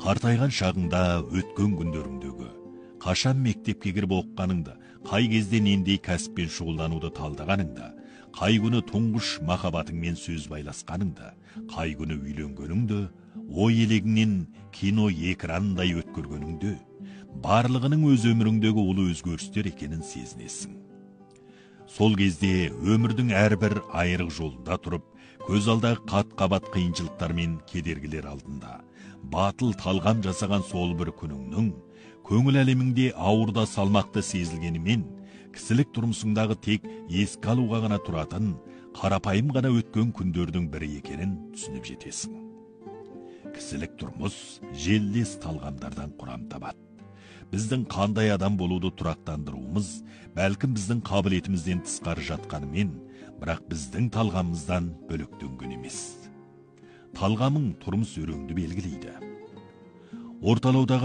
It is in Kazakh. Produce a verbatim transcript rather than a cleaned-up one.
Қартайған шағыңда өткен күндеріңдегі, қашан мектепке кіріп оқығаныңды, қай кезде нендей кәсіппен шұғылдануды талдағаныңды, қай күні тұңғыш махаббатыңмен сөз байласқаныңды, қай күні үйленгеніңді, ой елегіңнен кино экранындай өткөргеніңді, барлығының өз өміріңдегі ұлы өзгерістер екенін сезінесің. Сол кезде өмірдің әрбір айырық жолында тұрып, көз алдағы қат-қабат қиыншылықтар мен кедергілер алдында, батыл талғам жасаған сол бір күніңнің, көңіл әлеміңде ауырда салмақты сезілгенімен, кісілік тұрмысыңдағы тек еске алуға ғана тұратын, қарапайым ғана өткен күндердің бірі екенін түсініп жетесің. Кісілік тұрмыс желдес талғамдардан құрам табады. Біздің қандай адам болуды тұрақтандыруымыз, бәлкім біздің қабілетімізден тысқары жатқанымен, бірақ біздің талғамымыздан бөлектенген емес. Талғамың тұрмыс өреңді белгілейді. Орталаудағы